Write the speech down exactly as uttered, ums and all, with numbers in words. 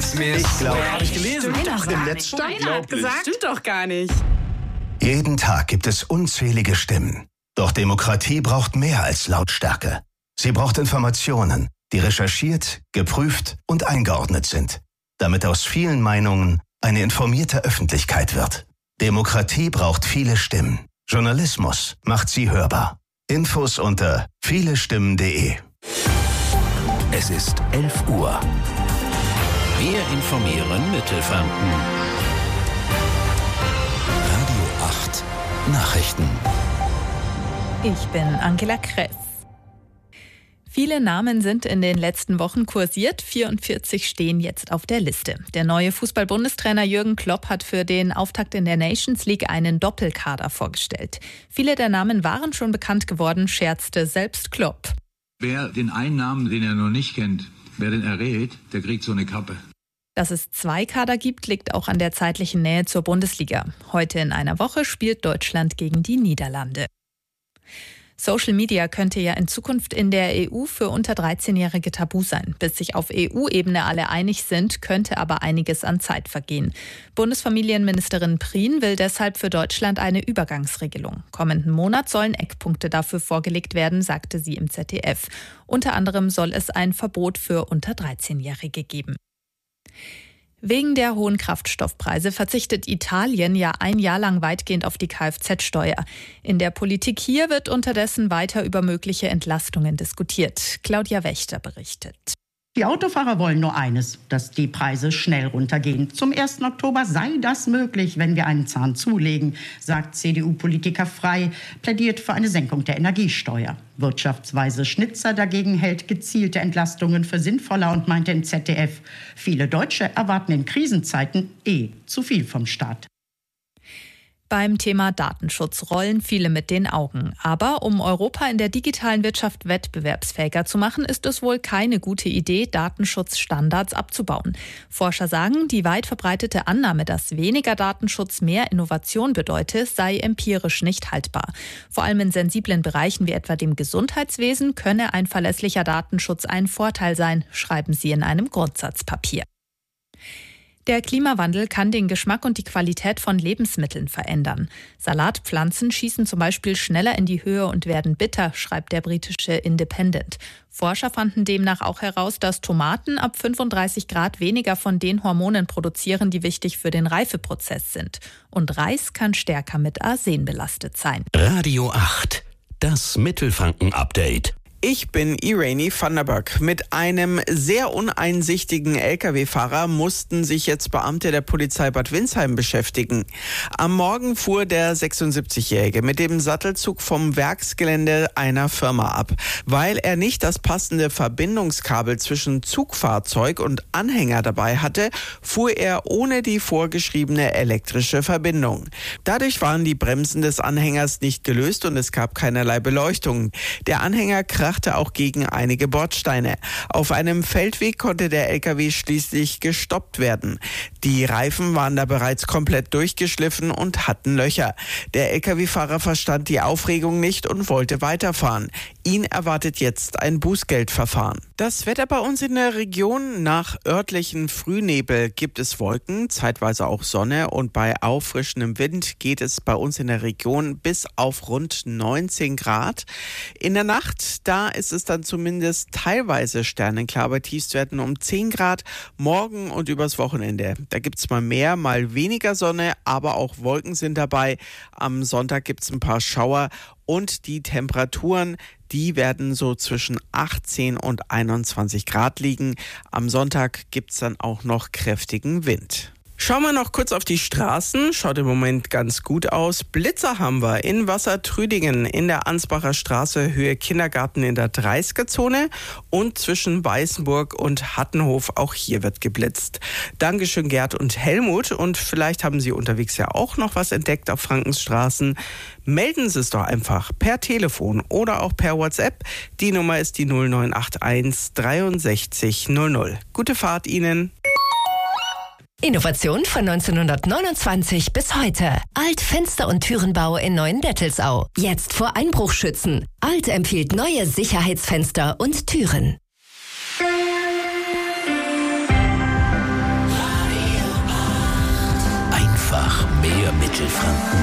was? Ich glaube, habe ich gelesen. Stimmt doch im Netz stand. Keiner hat gesagt. Stimmt doch gar nicht. Jeden Tag gibt es unzählige Stimmen. Doch Demokratie braucht mehr als Lautstärke. Sie braucht Informationen, die recherchiert, geprüft und eingeordnet sind, damit aus vielen Meinungen eine informierte Öffentlichkeit wird. Demokratie braucht viele Stimmen. Journalismus macht sie hörbar. Infos unter vielestimmen punkt de. Es ist elf Uhr. Wir informieren Mittelfranken. Radio acht Nachrichten. Ich bin Angela Kress. Viele Namen sind in den letzten Wochen kursiert, vierundvierzig stehen jetzt auf der Liste. Der neue Fußball-Bundestrainer Jürgen Klopp hat für den Auftakt in der Nations League einen Doppelkader vorgestellt. Viele der Namen waren schon bekannt geworden, scherzte selbst Klopp. Wer den einen Namen, den er noch nicht kennt, wer den errät, der kriegt so eine Kappe. Dass es zwei Kader gibt, liegt auch an der zeitlichen Nähe zur Bundesliga. Heute in einer Woche spielt Deutschland gegen die Niederlande. Social Media könnte ja in Zukunft in der E U für unter dreizehnjährige tabu sein. Bis sich auf E U-Ebene alle einig sind, könnte aber einiges an Zeit vergehen. Bundesfamilienministerin Prien will deshalb für Deutschland eine Übergangsregelung. Kommenden Monat sollen Eckpunkte dafür vorgelegt werden, sagte sie im Z D F. Unter anderem soll es ein Verbot für unter dreizehnjährige geben. Wegen der hohen Kraftstoffpreise verzichtet Italien ja ein Jahr lang weitgehend auf die Kfz-Steuer. In der Politik hier wird unterdessen weiter über mögliche Entlastungen diskutiert. Claudia Wächter berichtet. Die Autofahrer wollen nur eines, dass die Preise schnell runtergehen. Zum ersten Oktober sei das möglich, wenn wir einen Zahn zulegen, sagt C D U-Politiker Frey, plädiert für eine Senkung der Energiesteuer. Wirtschaftsweise Schnitzer dagegen hält gezielte Entlastungen für sinnvoller und meinte im Z D F, viele Deutsche erwarten in Krisenzeiten eh zu viel vom Staat. Beim Thema Datenschutz rollen viele mit den Augen. Aber um Europa in der digitalen Wirtschaft wettbewerbsfähiger zu machen, ist es wohl keine gute Idee, Datenschutzstandards abzubauen. Forscher sagen, die weit verbreitete Annahme, dass weniger Datenschutz mehr Innovation bedeute, sei empirisch nicht haltbar. Vor allem in sensiblen Bereichen wie etwa dem Gesundheitswesen könne ein verlässlicher Datenschutz ein Vorteil sein, schreiben sie in einem Grundsatzpapier. Der Klimawandel kann den Geschmack und die Qualität von Lebensmitteln verändern. Salatpflanzen schießen zum Beispiel schneller in die Höhe und werden bitter, schreibt der britische Independent. Forscher fanden demnach auch heraus, dass Tomaten ab fünfunddreißig Grad weniger von den Hormonen produzieren, die wichtig für den Reifeprozess sind. Und Reis kann stärker mit Arsen belastet sein. Radio acht, das Mittelfranken-Update. Ich bin Irene van der Böck. Mit einem sehr uneinsichtigen L K W-Fahrer mussten sich jetzt Beamte der Polizei Bad Windsheim beschäftigen. Am Morgen fuhr der sechsundsiebzigjährige mit dem Sattelzug vom Werksgelände einer Firma ab. Weil er nicht das passende Verbindungskabel zwischen Zugfahrzeug und Anhänger dabei hatte, fuhr er ohne die vorgeschriebene elektrische Verbindung. Dadurch waren die Bremsen des Anhängers nicht gelöst und es gab keinerlei Beleuchtung. Der Anhänger krachte auch gegen einige Bordsteine. Auf einem Feldweg konnte der L K W schließlich gestoppt werden. Die Reifen waren da bereits komplett durchgeschliffen und hatten Löcher. Der L K W-Fahrer verstand die Aufregung nicht und wollte weiterfahren. Ihn erwartet jetzt ein Bußgeldverfahren. Das Wetter bei uns in der Region: nach örtlichen Frühnebel gibt es Wolken, zeitweise auch Sonne, und bei auffrischendem Wind geht es bei uns in der Region bis auf rund neunzehn Grad. In der Nacht, da ist es dann zumindest teilweise sternenklar bei Tiefstwerten um zehn Grad. Morgen und übers Wochenende, da gibt es mal mehr, mal weniger Sonne, aber auch Wolken sind dabei. Am Sonntag gibt es ein paar Schauer und die Temperaturen, die werden so zwischen achtzehn und einundzwanzig Grad liegen. Am Sonntag gibt es dann auch noch kräftigen Wind. Schauen wir noch kurz auf die Straßen. Schaut im Moment ganz gut aus. Blitzer haben wir in Wassertrüdingen, in der Ansbacher Straße, Höhe Kindergarten in der dreißiger-Zone und zwischen Weißenburg und Hattenhof. Auch hier wird geblitzt. Dankeschön, Gerd und Helmut. Und vielleicht haben Sie unterwegs ja auch noch was entdeckt auf Frankens Straßen. Melden Sie es doch einfach per Telefon oder auch per WhatsApp. Die Nummer ist die null neun acht eins dreiundsechzig null null. Gute Fahrt Ihnen. Innovation von neunzehnhundertneunundzwanzig bis heute. Alt Fenster- und Türenbau in Neuendettelsau. Jetzt vor Einbruch schützen. Alt empfiehlt neue Sicherheitsfenster und Türen. mehr Mittelfranken.